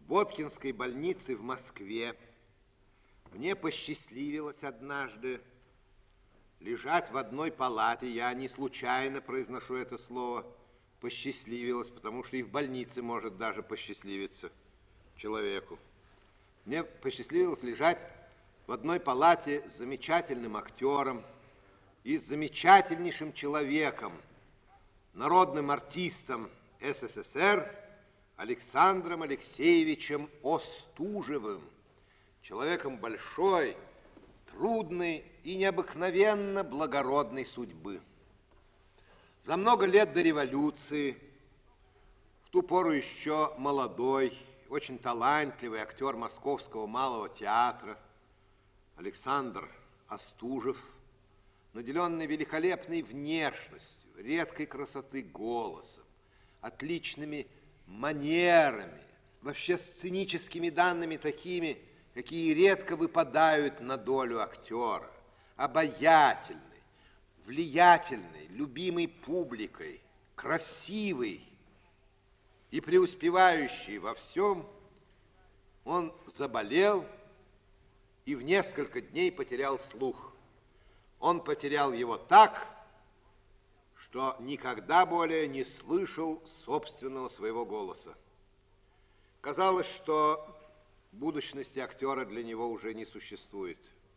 Боткинской больнице в Москве мне посчастливилось однажды лежать в одной палате. Я не случайно произношу это слово «посчастливилось», потому что и в больнице может даже посчастливиться человеку. Мне посчастливилось лежать в одной палате с замечательным актером и с замечательнейшим человеком, народным артистом СССР Александром Алексеевичем Остужевым, человеком большой, трудной и необыкновенно благородной судьбы. За много лет до революции, в ту пору еще молодой, очень талантливый актер Московского малого театра Александр Остужев, наделенный великолепной внешностью, редкой красоты голосом, отличными манерами, вообще сценическими данными такими, какие редко выпадают на долю актера, обаятельный, влиятельный, любимый публикой, красивый и преуспевающий во всем, он заболел и в несколько дней потерял слух. Он потерял его так, что никогда более не слышал собственного своего голоса. Казалось, что будущности актера для него уже не существует.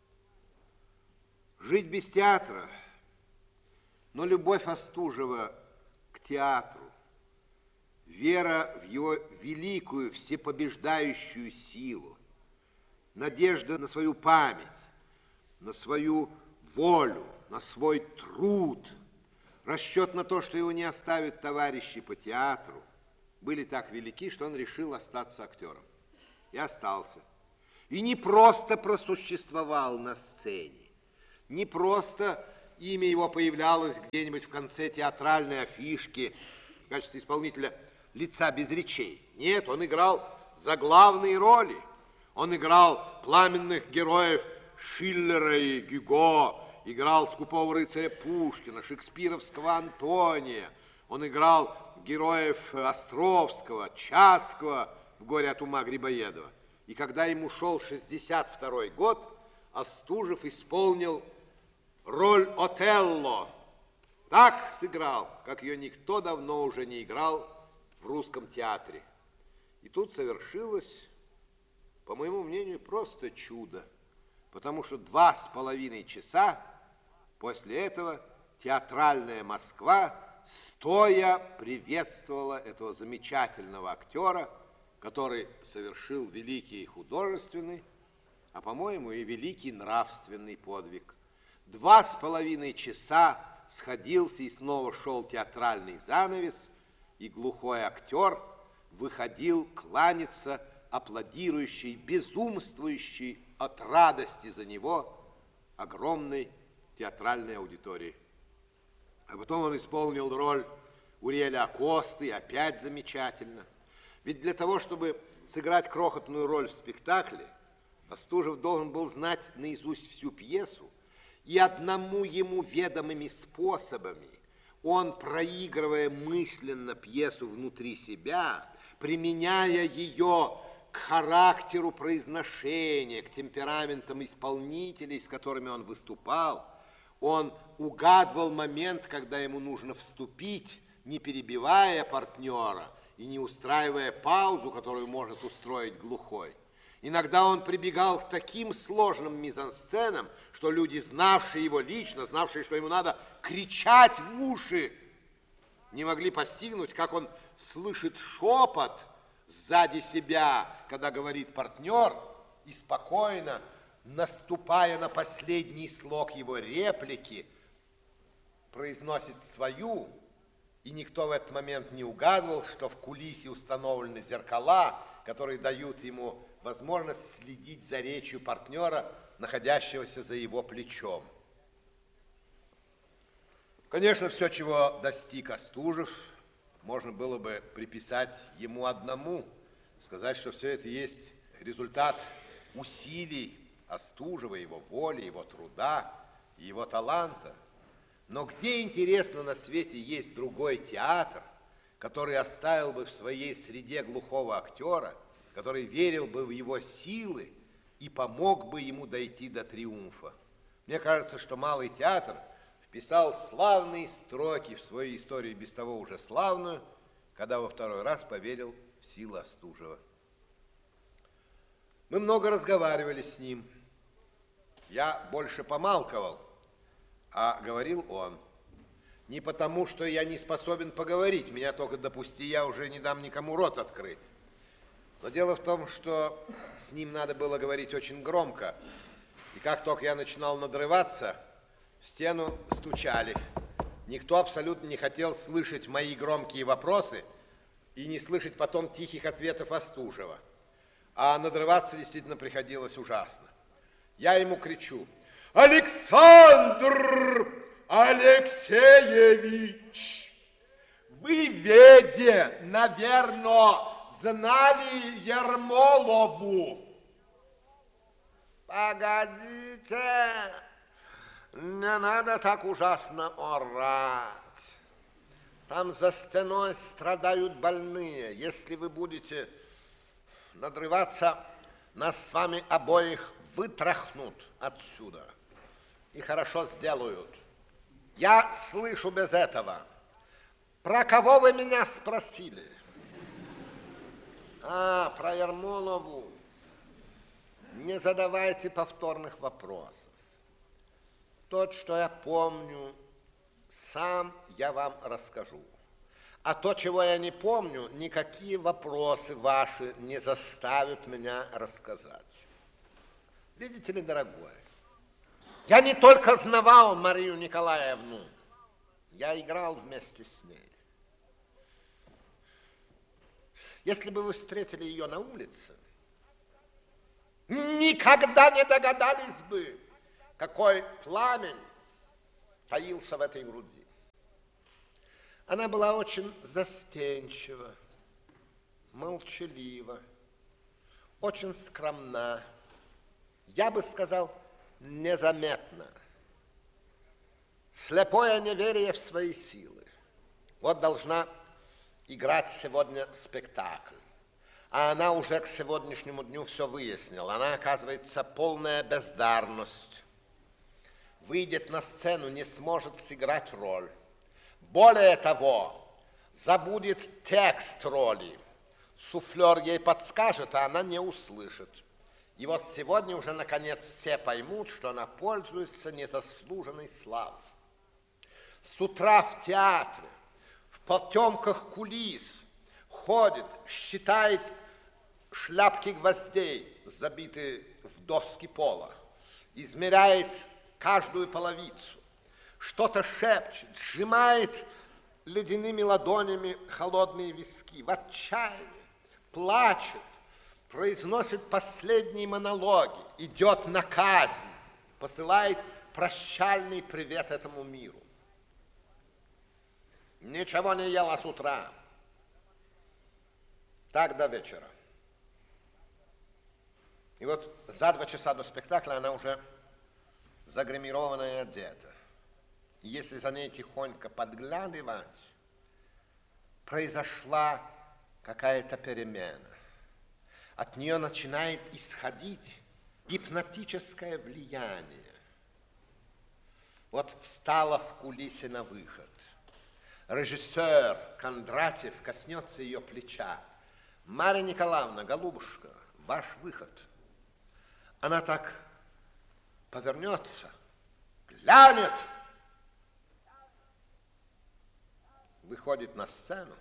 Жить без театра, но любовь Остужева к театру, вера в его великую всепобеждающую силу, надежда на свою память, на свою волю, на свой труд, расчет на то, что его не оставят товарищи по театру, были так велики, что он решил остаться актером. И остался. И не просто просуществовал на сцене, не просто имя его появлялось где-нибудь в конце театральной афишки в качестве исполнителя лица без речей. Нет, он играл заглавные роли. Он играл пламенных героев Шиллера и Гюго, играл скупого рыцаря Пушкина, шекспировского Антония. Он играл героев Островского, Чацкого в «Горе от ума» Грибоедова. И когда ему шел 62-й год, Остужев исполнил роль Отелло. Так сыграл, как ее никто давно уже не играл в русском театре. И тут совершилось, по моему мнению, просто чудо. Потому что 2,5 часа после этого театральная Москва стоя приветствовала этого замечательного актера, который совершил великий художественный, а, по-моему, и великий нравственный подвиг. 2,5 часа сходился и снова шел театральный занавес, и глухой актер выходил кланяться аплодирующий, безумствующий от радости за него огромной театральной аудитории. А потом он исполнил роль Уриэля Акосты, опять замечательно. Ведь для того, чтобы сыграть крохотную роль в спектакле, Остужев должен был знать наизусть всю пьесу, и одному ему ведомыми способами он, проигрывая мысленно пьесу внутри себя, применяя ее к характеру произношения, к темпераментам исполнителей, с которыми он выступал, он угадывал момент, когда ему нужно вступить, не перебивая партнера и не устраивая паузу, которую может устроить глухой. Иногда он прибегал к таким сложным мизансценам, что люди, знавшие его лично, знавшие, что ему надо кричать в уши, не могли постигнуть, как он слышит шепот сзади себя, когда говорит партнер, и спокойно, наступая на последний слог его реплики, произносит свою, и никто в этот момент не угадывал, что в кулисе установлены зеркала, которые дают ему возможность следить за речью партнера, находящегося за его плечом. Конечно, все, чего достиг Остужев, можно было бы приписать ему одному, сказать, что все это есть результат усилий Остужева, его воли, его труда и его таланта. Но где, интересно, на свете есть другой театр, который оставил бы в своей среде глухого актера который верил бы в его силы и помог бы ему дойти до триумфа. Мне кажется, что Малый театр вписал славные строки в свою историю, без того уже славную, когда во второй раз поверил в силы Остужева. Мы много разговаривали с ним. Я больше помалковал, а говорил он. Не потому, что я не способен поговорить, меня только допусти, я уже не дам никому рот открыть. Но дело в том, что с ним надо было говорить очень громко. И как только я начинал надрываться, в стену стучали. Никто абсолютно не хотел слышать мои громкие вопросы и не слышать потом тихих ответов Остужева. А надрываться действительно приходилось ужасно. Я ему кричу: «Александр Алексеевич, вы ведь, наверное, знали Ермолову». Погодите, не надо так ужасно орать. Там за стеной страдают больные. Если вы будете надрываться, нас с вами обоих вытряхнут отсюда. И хорошо сделают. Я слышу без этого. Про кого вы меня спросили? А, про Ермолову. Не задавайте повторных вопросов. То, что я помню, сам я вам расскажу. А то, чего я не помню, никакие вопросы ваши не заставят меня рассказать. Видите ли, дорогой, я не только знавал Марию Николаевну, я играл вместе с ней. Если бы вы встретили ее на улице, никогда не догадались бы, какой пламень таился в этой груди. Она была очень застенчива, молчалива, очень скромна, я бы сказал, незаметна. Слепое неверие в свои силы. Вот должна играть сегодня спектакль. А она уже к сегодняшнему дню все выяснила. Она, оказывается, полная бездарность. Выйдет на сцену, не сможет сыграть роль. Более того, забудет текст роли. Суфлер ей подскажет, а она не услышит. И вот сегодня уже, наконец, все поймут, что она пользуется незаслуженной славой. С утра в театре, в потемках кулис, ходит, считает шляпки гвоздей, забитые в доски пола, измеряет каждую половицу, что-то шепчет, сжимает ледяными ладонями холодные виски, в отчаянии, плачет, произносит последние монологи, идет на казнь, посылает прощальный привет этому миру. Ничего не ела с утра, так до вечера. И вот за 2 часа до спектакля она уже загримированная и одета. И если за ней тихонько подглядывать, произошла какая-то перемена. От нее начинает исходить гипнотическое влияние. Вот встала в кулисе на выход. Режиссер Кондратьев коснется ее плеча. Марья Николаевна, голубушка, ваш выход. Она так повернется, глянет, выходит на сцену.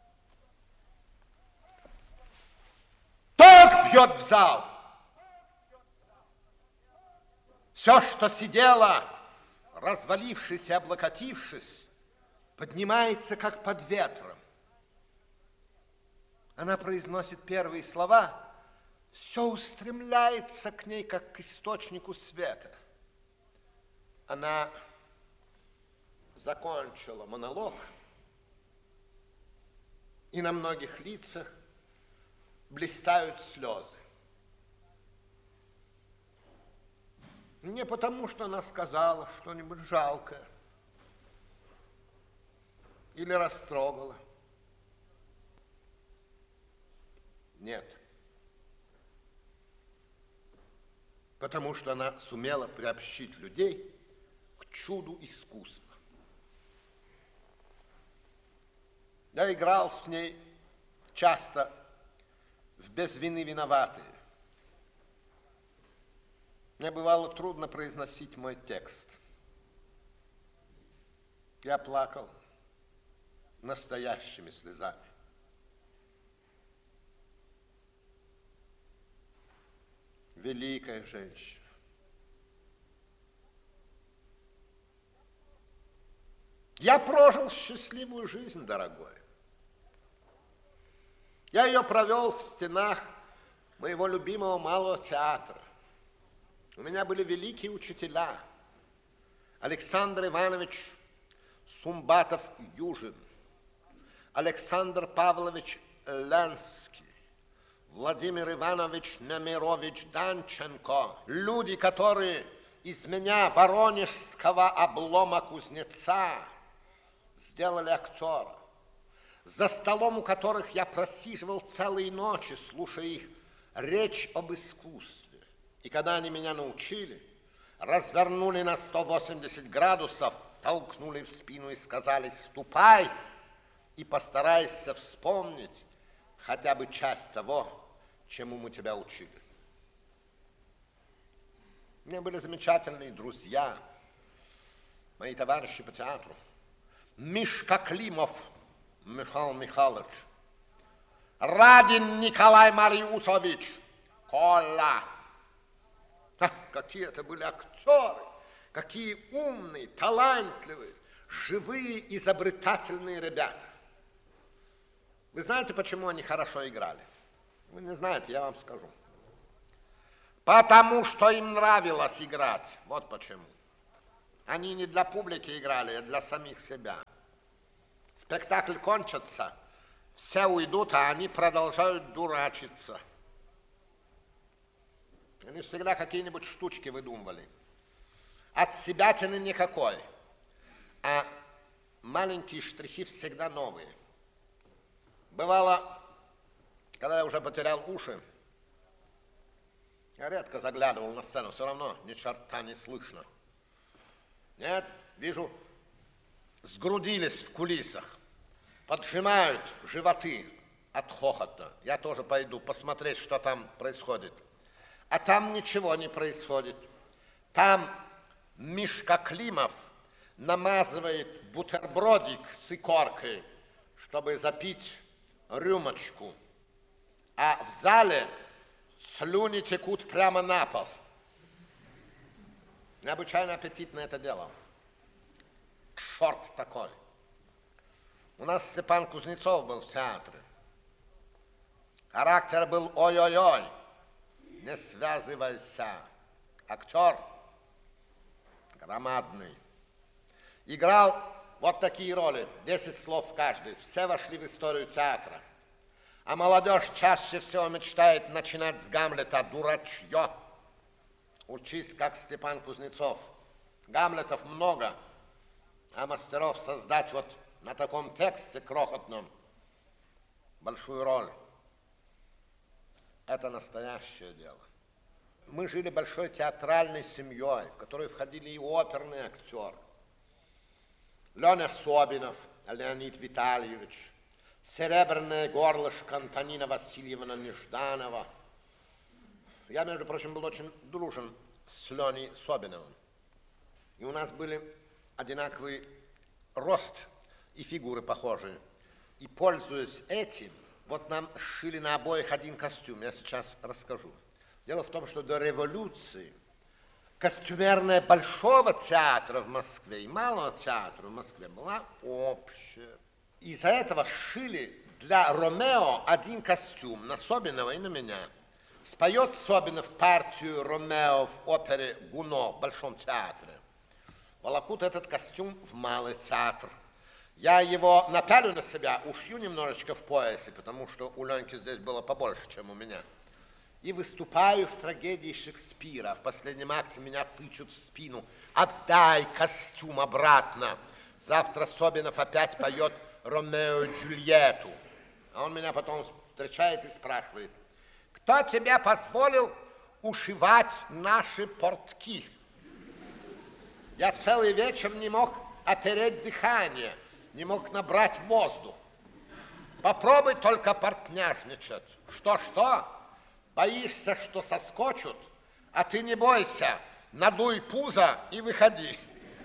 Так бьет в зал. Все, что сидело, развалившись и облокотившись, поднимается, как под ветром. Она произносит первые слова, все устремляется к ней, как к источнику света. Она закончила монолог, и на многих лицах блистают слезы. Не потому, что она сказала что-нибудь жалкое или растрогала. Нет. потому что она сумела приобщить людей к чуду искусства. Я играл с ней часто в «Без вины виноватые». Мне бывало трудно произносить мой текст. Я плакал настоящими слезами. Великая женщина. Я прожил счастливую жизнь, дорогой. Я ее провел в стенах моего любимого малого театра. У меня были великие учителя. Александр Иванович Сумбатов-Южин, Александр Павлович Ленский, Владимир Иванович Немирович Данченко. Люди, которые из меня, воронежского облома-кузнеца, сделали актера. За столом, у которых я просиживал целые ночи, слушая их речь об искусстве. И когда они меня научили, развернули на 180 градусов, толкнули в спину и сказали: ступай и постарайся вспомнить хотя бы часть того, чему мы тебя учили. У меня были замечательные друзья, мои товарищи по театру. Мишка Климов Михаил Михайлович, Радин Николай Мариусович, Коля. Какие это были актеры, какие умные, талантливые, живые, изобретательные ребята. Вы знаете, почему они хорошо играли? Вы не знаете, я вам скажу. Потому что им нравилось играть. Вот почему. Они не для публики играли, а для самих себя. Спектакль кончится, все уйдут, а они продолжают дурачиться. Они всегда какие-нибудь штучки выдумывали. От себятины никакой, а маленькие штрихи всегда новые. Бывало, когда я уже потерял уши, я редко заглядывал на сцену, все равно ни черта не слышно. Нет, вижу, сгрудились в кулисах, поджимают животы от хохота. Я тоже пойду посмотреть, что там происходит. А там ничего не происходит. Там Мишка Климов намазывает бутербродик с икоркой, чтобы запить рюмочку. А в зале слюни текут прямо на пол. Необычайно аппетитно это дело. Черт такой. У нас Степан Кузнецов был в театре. Характер был ой-ой-ой. Не связывайся. Актер громадный. Играл вот такие роли, 10 слов в каждой. Все вошли в историю театра. А молодежь чаще всего мечтает начинать с Гамлета дурачье. Учись, как Степан Кузнецов. Гамлетов много, а мастеров создать вот на таком тексте крохотном большую роль. Это настоящее дело. Мы жили большой театральной семьей, в которой входили и оперные актеры. Леня Собинов, Леонид Витальевич, серебряное горлышко Антонина Васильевна Нежданова. Я, между прочим, был очень дружен с Леней Собиновым. И у нас были одинаковый рост и фигуры похожие. И, пользуясь этим, вот нам сшили на обоих один костюм. Я сейчас расскажу. Дело в том, что до революции костюмерная Большого театра в Москве и Малого театра в Москве была общая. Из-за этого сшили для Ромео один костюм на Собинова и на меня. Споет Собинов партию Ромео в опере «Гуно» в Большом театре. Волокут этот костюм в Малый театр. Я его напялю на себя, ушью немножечко в поясе, потому что у Леньки здесь было побольше, чем у меня. И выступаю в трагедии Шекспира. В последнем акте меня тычут в спину. Отдай костюм обратно. Завтра Собинов опять поет Ромео и Джульетту. А он меня потом встречает и спрашивает: кто тебе позволил ушивать наши портки. Я целый вечер не мог опереть дыхание, не мог набрать воздух. Попробуй только портняжничать. Что-что? Боишься, что соскочут? А ты не бойся, надуй пузо и выходи.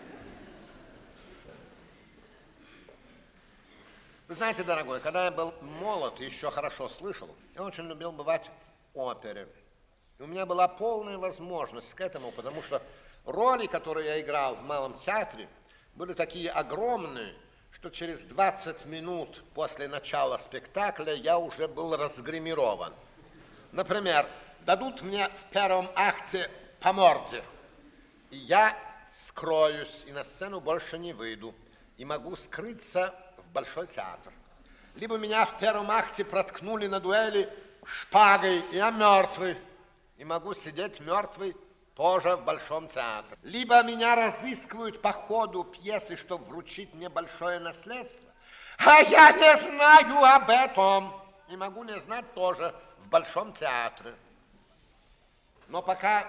Вы знаете, дорогой, когда я был молод и еще хорошо слышал, я очень любил бывать в опере. И у меня была полная возможность к этому, потому что роли, которые я играл в Малом театре, были такие огромные, что через 20 минут после начала спектакля я уже был разгримирован. Например, дадут мне в первом акте по морде, и я скроюсь, и на сцену больше не выйду, и могу скрыться в Большой театр. Либо меня в первом акте проткнули на дуэли шпагой, и я мертвый, и могу сидеть мертвый тоже в Большом театре. Либо меня разыскивают по ходу пьесы, чтобы вручить мне большое наследство, а я не знаю об этом, и могу не знать тоже в Большом театре. Но пока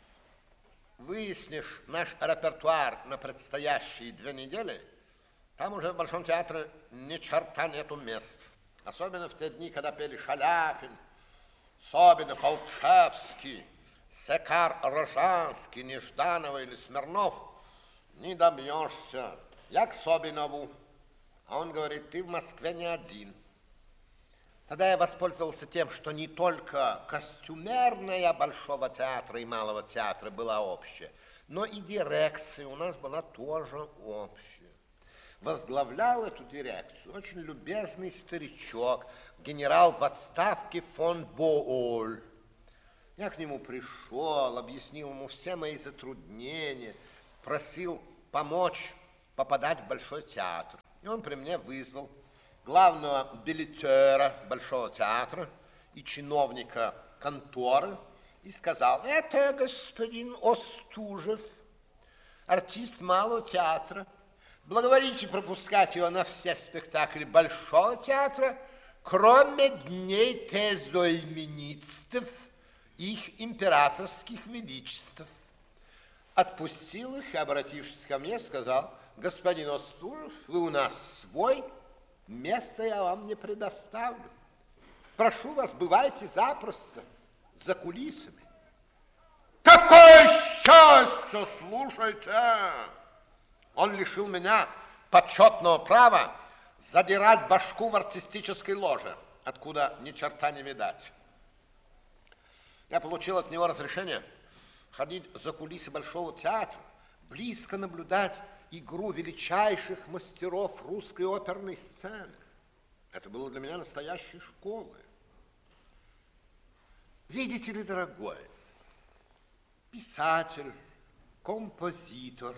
выяснишь наш репертуар на предстоящие 2 недели, там уже в Большом театре ни черта нету мест. Особенно в те дни, когда пели Шаляпин, Собинов, Алчевский, Секар, Рожанский, Нежданова или Смирнов, не добьешься. Я к Собинову, а он говорит, ты в Москве не один. Тогда я воспользовался тем, что не только костюмерная Большого театра и Малого театра была общая, но и дирекция у нас была тоже общая. Возглавлял эту дирекцию очень любезный старичок, генерал в отставке фон Бооль. Я к нему пришел, объяснил ему все мои затруднения, просил помочь попадать в Большой театр. И он при мне вызвал главного билетера Большого театра и чиновника конторы и сказал, это господин Остужев, артист Малого театра. Благоволите пропускать его на все спектакли Большого театра, кроме дней тезоименитств, их императорских величеств. Отпустил их и, обратившись ко мне, сказал, господин Остужев, вы у нас свой, место я вам не предоставлю. Прошу вас, бывайте запросто, за кулисами. Какое счастье, слушайте! Он лишил меня почетного права задирать башку в артистической ложе, откуда ни черта не видать. Я получил от него разрешение ходить за кулисы Большого театра, близко наблюдать игру величайших мастеров русской оперной сцены. Это было для меня настоящей школой. Видите ли, дорогой, писатель, композитор,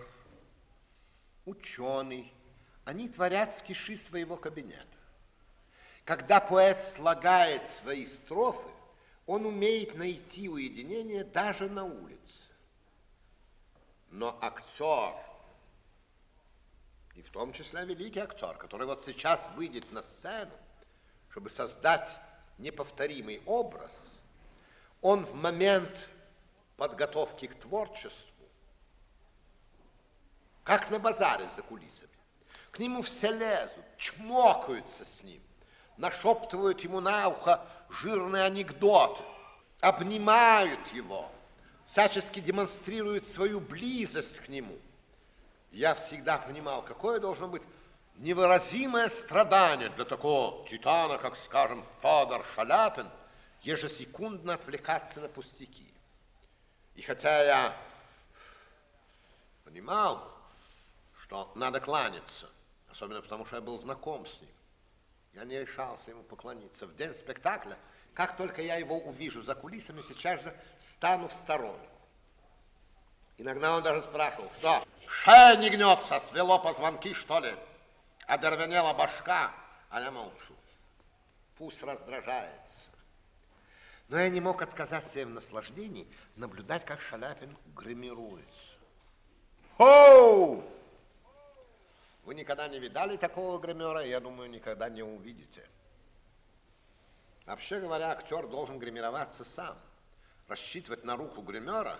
ученый, они творят в тиши своего кабинета. Когда поэт слагает свои строфы, он умеет найти уединение даже на улице. Но актер, и в том числе великий актер, который вот сейчас выйдет на сцену, чтобы создать неповторимый образ, он в момент подготовки к творчеству, как на базаре за кулисами, к нему все лезут, чмокаются с ним, нашептывают ему на ухо жирные анекдоты, обнимают его, всячески демонстрируют свою близость к нему. Я всегда понимал, какое должно быть невыразимое страдание для такого титана, как, скажем, Федор Шаляпин, ежесекундно отвлекаться на пустяки. И хотя я понимал, что надо кланяться, особенно потому, что я был знаком с ним, я не решался ему поклониться. В день спектакля, как только я его увижу за кулисами, сейчас же стану в сторонку. Иногда он даже спрашивал, что, шея не гнется, свело позвонки, что ли? Одервенела башка, а я молчу. Пусть раздражается. Но я не мог отказаться себе в наслаждении наблюдать, как Шаляпин гримируется. Хоу! Вы никогда не видали такого гримера, я думаю, никогда не увидите. Вообще говоря, актер должен гримироваться сам. рассчитывать на руку гримера,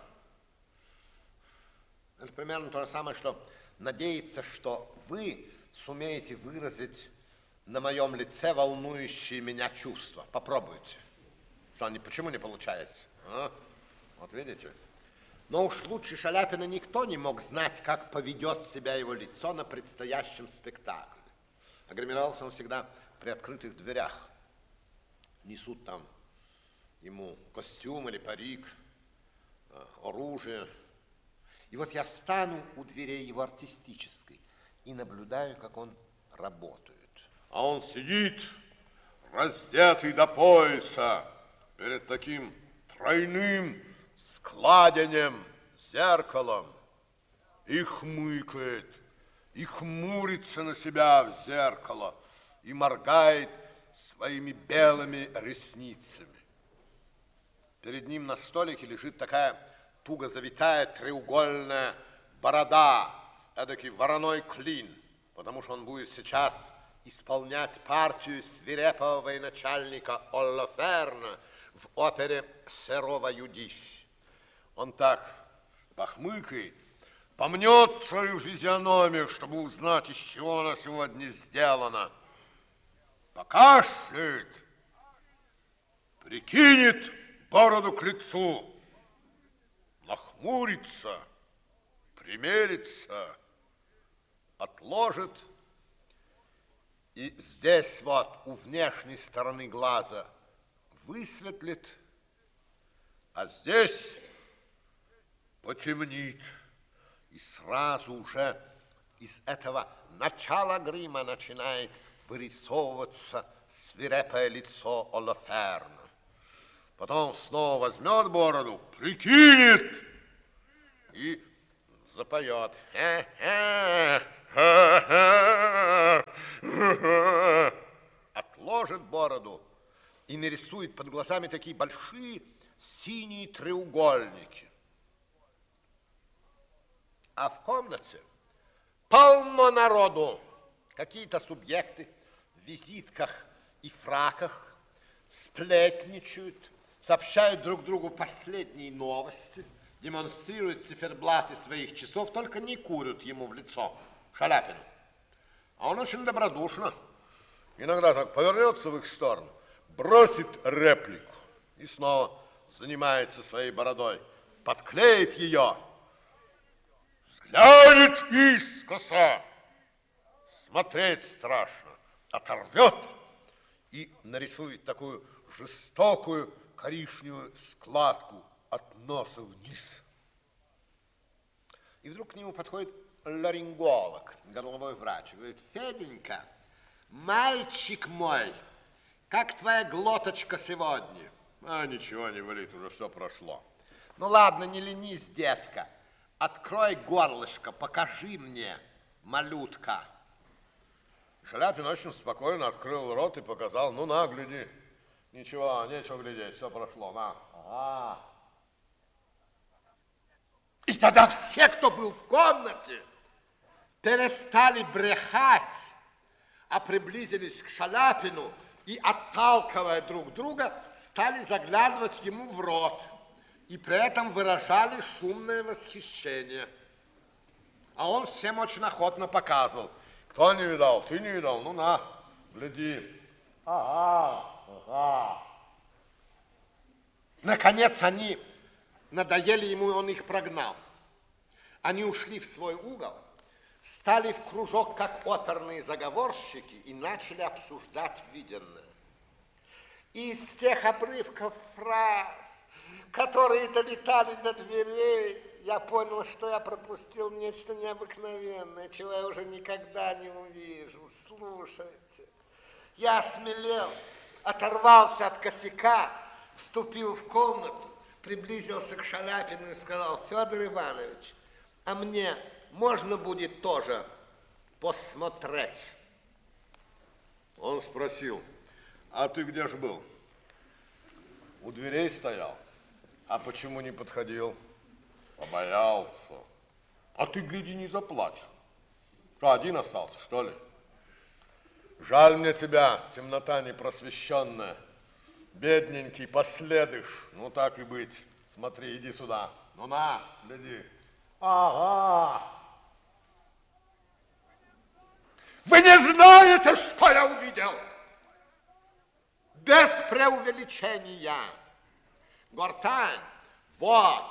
это примерно то же самое, что надеяться, что вы сумеете выразить на моем лице волнующие меня чувства. Попробуйте. Почему не получается? А? Вот видите? Но уж лучше Шаляпина никто не мог знать, как поведет себя его лицо на предстоящем спектакле. А гримировался он всегда при открытых дверях. Несут там ему костюм или парик, оружие. И вот я стану у дверей его артистической и наблюдаю, как он работает. А он сидит, раздетый до пояса, перед таким тройным складенем, зеркалом, и хмыкает, и хмурится на себя в зеркало, и моргает своими белыми ресницами. Перед ним на столике лежит такая туго завитая треугольная борода, эдакий вороной клин, потому что он будет сейчас исполнять партию свирепого военачальника Оллаферна в опере «Серова Юдифь». Он так похмыкает, помнет свою физиономию, чтобы узнать, из чего она сегодня сделана, покашляет, прикинет бороду к лицу, нахмурится, примерится, отложит, и здесь вот у внешней стороны глаза высветлит, а здесь потемнит. И сразу уже из этого начала грима начинает вырисовываться свирепое лицо Олаферна. Потом снова возьмет бороду, прикинет и запоет. Отложит бороду и нарисует под глазами такие большие синие треугольники. А в комнате полно народу. Какие-то субъекты в визитках и фраках сплетничают, сообщают друг другу последние новости, демонстрируют циферблаты своих часов, только не курят ему в лицо, Шаляпину. А он очень добродушно. Иногда так повернется в их сторону, бросит реплику и снова занимается своей бородой, подклеит ее, взглянет искоса, смотреть страшно, оторвет и нарисует такую жестокую коричневую складку от носа вниз. И вдруг к нему подходит ларинголог, горловой врач, и говорит: Феденька, мальчик мой, как твоя глоточка сегодня? А ничего не болит, уже все прошло. Ну ладно, не ленись, детка, открой горлышко, покажи мне, малютка. Шаляпин очень спокойно открыл рот и показал: ну на, гляди. Ничего, нечего глядеть, все прошло, на. Ага. И тогда все, кто был в комнате, перестали брехать, а приблизились к Шаляпину и, отталкивая друг друга, стали заглядывать ему в рот. И при этом выражали шумное восхищение. А он всем очень охотно показывал. Кто не видал? Ты не видал? Ну на, гляди. Ага, ага. Наконец они надоели ему, и он их прогнал. Они ушли в свой угол, стали в кружок, как оперные заговорщики, и начали обсуждать виденное. И из тех обрывков фраз, которые долетали до дверей, я понял, что я пропустил нечто необыкновенное, чего я уже никогда не увижу. Слушайте, я осмелел, оторвался от косяка, вступил в комнату, приблизился к Шаляпину и сказал: Федор Иванович, а мне можно будет тоже посмотреть? Он спросил: а ты где ж был? У дверей стоял. А почему не подходил? Побоялся. А ты, гляди, не заплачь. Что, один остался, что ли? Жаль мне тебя, темнота непросвещенная. Бедненький, последыш. Ну, так и быть. Смотри, иди сюда. Ну на, гляди. Ага. Вы не знаете, что я увидел? Без преувеличения. Гортань, вот.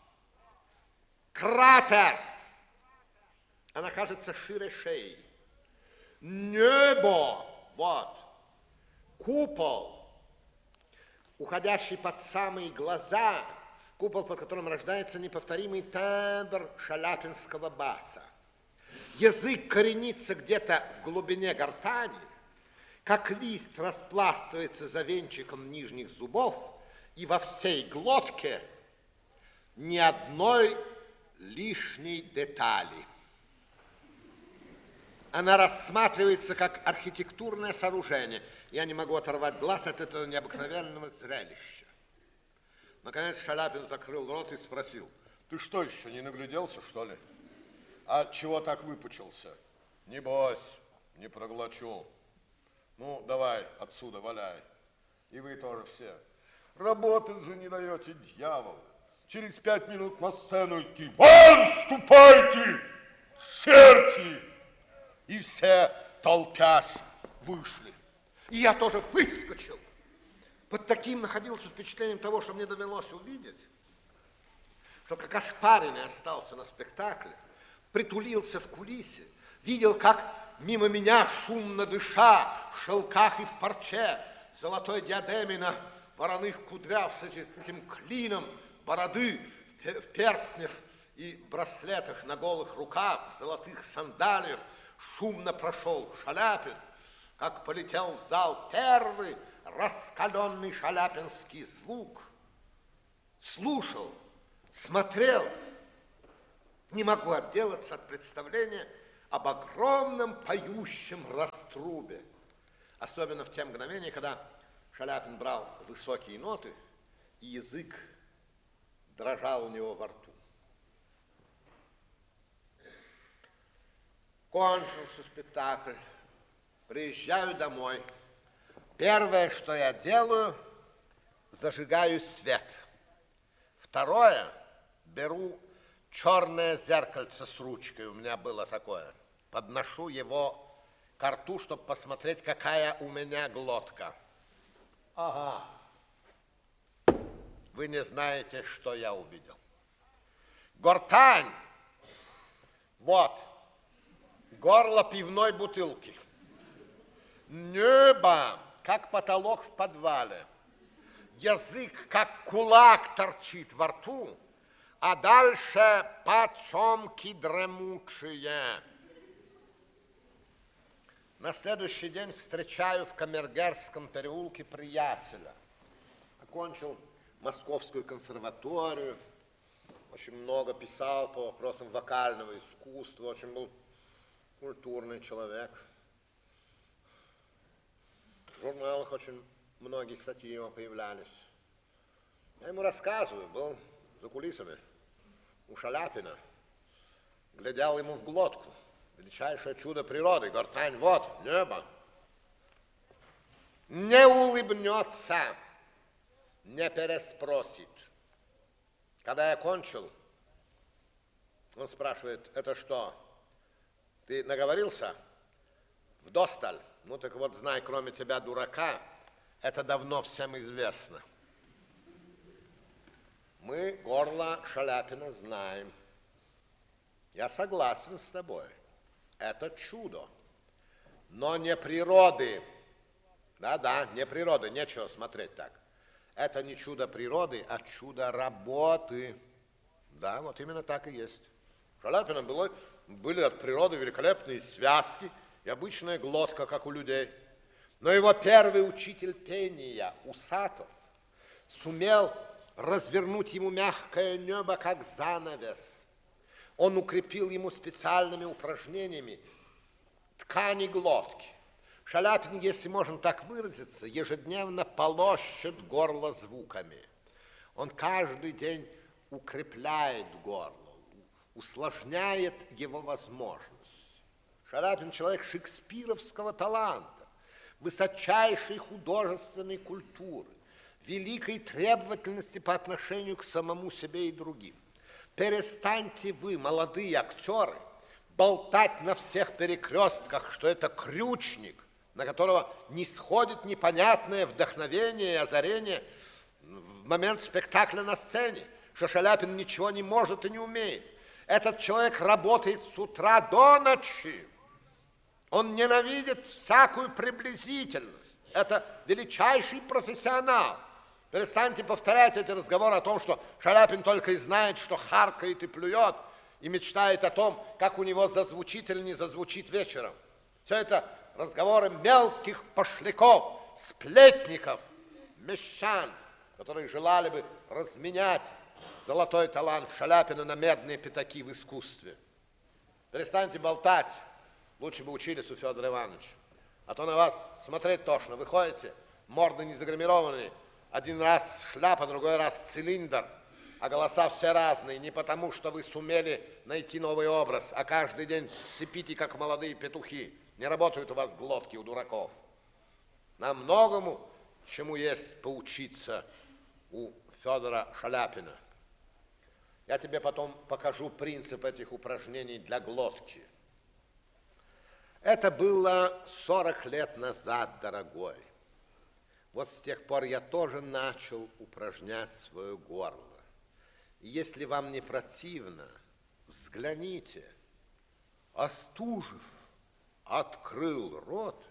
Кратер. Она кажется шире шеи. Небо, вот. Купол, уходящий под самые глаза. Купол, под которым рождается неповторимый тембр шаляпинского баса. Язык коренится где-то в глубине гортани, как лист распластывается за венчиком нижних зубов, и во всей глотке ни одной лишней детали. Она рассматривается как архитектурное сооружение. Я не могу оторвать глаз от этого необыкновенного зрелища. Наконец Шаляпин закрыл рот и спросил: ты что, еще не нагляделся, что ли? А чего так выпучился? Не бойся, не проглочу. Ну, давай отсюда, валяй. И вы тоже все. Работать же не даете, дьяволы. Через 5 минут на сцену идти. Вон, ступайте, черти! И все, толпясь, вышли. И я тоже выскочил. Под таким находился впечатлением того, что мне довелось увидеть, что как ошпаренный остался на спектакле, притулился в кулисе, видел, как мимо меня, шумно дыша, в шелках и в парче, в золотой диадеме на вороных кудрях с этим клином бороды, в перстнях и браслетах на голых руках, в золотых сандалиях, шумно прошел Шаляпин, как полетел в зал первый раскаленный шаляпинский звук. Слушал, смотрел, не могу отделаться от представления об огромном поющем раструбе. Особенно в те мгновения, когда Шаляпин брал высокие ноты, и язык дрожал у него во рту. Кончился спектакль, приезжаю домой. Первое, что я делаю, зажигаю свет. Второе, беру черное зеркальце с ручкой, у меня было такое. Подношу его к рту, чтобы посмотреть, какая у меня глотка. Ага. Вы не знаете, что я увидел. Гортань. Вот. Горло пивной бутылки. Небо, как потолок в подвале. Язык, как кулак, торчит во рту, а дальше потемки дремучие. На следующий день встречаю в Камергерском переулке приятеля. Окончил Московскую консерваторию, очень много писал по вопросам вокального искусства, очень был культурный человек. В журналах очень многие статьи его появлялись. Я ему рассказываю, был за кулисами у Шаляпина, глядел ему в глотку. Величайшее чудо природы, гортань, вот, небо. Не улыбнется, не переспросит. Когда я кончил, он спрашивает: это что, ты наговорился вдосталь? Ну так вот, знай, кроме тебя, дурака, это давно всем известно. Мы горло Шаляпина знаем. Я согласен с тобой. Это чудо, но не природы. Да-да, не природы, нечего смотреть так. Это не чудо природы, а чудо работы. Да, вот именно так и есть. У Шаляпина были от природы великолепные связки и обычная глотка, как у людей. Но его первый учитель пения, Усатов, сумел развернуть ему мягкое небо, как занавес. Он укрепил ему специальными упражнениями ткани глотки. Шаляпин, если можно так выразиться, ежедневно полощет горло звуками. Он каждый день укрепляет горло, усложняет его возможность. Шаляпин человек шекспировского таланта, высочайшей художественной культуры, великой требовательности по отношению к самому себе и другим. Перестаньте вы, молодые актеры, болтать на всех перекрестках, что это крючник, на которого не сходит непонятное вдохновение и озарение в момент спектакля на сцене, что Шаляпин ничего не может и не умеет. Этот человек работает с утра до ночи. Он ненавидит всякую приблизительность. Это величайший профессионал. Перестаньте повторять эти разговоры о том, что Шаляпин только и знает, что харкает и плюет, и мечтает о том, как у него зазвучит или не зазвучит вечером. Все это разговоры мелких пошляков, сплетников, мещан, которые желали бы разменять золотой талант Шаляпина на медные пятаки в искусстве. Перестаньте болтать. Лучше бы учились у Федора Ивановича. А то на вас смотреть тошно. Вы ходите, морды не загримированные. Один раз шляпа, другой раз цилиндр. А голоса все разные. Не потому, что вы сумели найти новый образ, а каждый день сипите, как молодые петухи. Не работают у вас глотки у дураков. Нам многому, чему есть поучиться у Федора Шаляпина. Я тебе потом покажу принцип этих упражнений для глотки. Это было 40 лет назад, дорогой. Вот с тех пор я тоже начал упражнять свое горло. И если вам не противно, взгляните. Остужев открыл рот.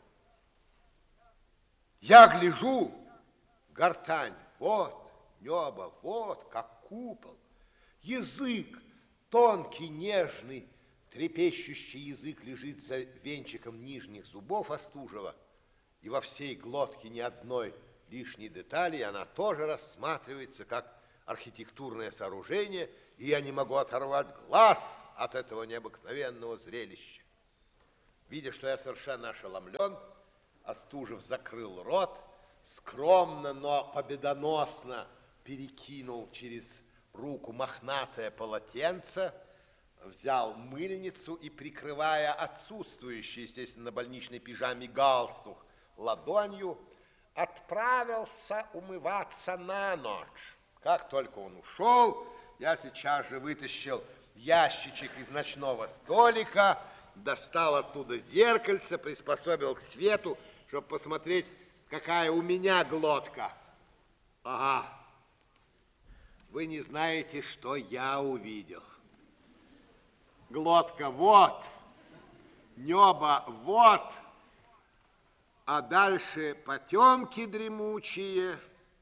Я гляжу, гортань, вот, небо, вот, как купол. Язык, тонкий, нежный, трепещущий язык лежит за венчиком нижних зубов Остужева, и во всей глотке ни одной лишней детали, и она тоже рассматривается как архитектурное сооружение, и я не могу оторвать глаз от этого необыкновенного зрелища. Видя, что я совершенно ошеломлен, Остужев закрыл рот, скромно, но победоносно перекинул через руку мохнатое полотенце, взял мыльницу и, прикрывая отсутствующий, естественно, на больничной пижаме галстук ладонью, отправился умываться на ночь. Как только он ушел, я сейчас же вытащил ящичек из ночного столика, достал оттуда зеркальце, приспособил к свету, чтобы посмотреть, какая у меня глотка. Ага. Вы не знаете, что я увидел. Глотка вот, небо вот, а дальше потемки дремучие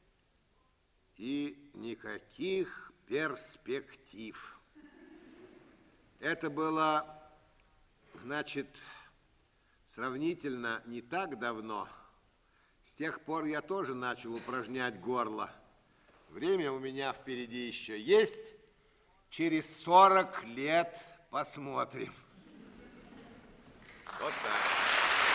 и никаких перспектив. Это было, значит, сравнительно не так давно. С тех пор я тоже начал упражнять горло. Время у меня впереди еще есть. Через 40 лет посмотрим. Вот так.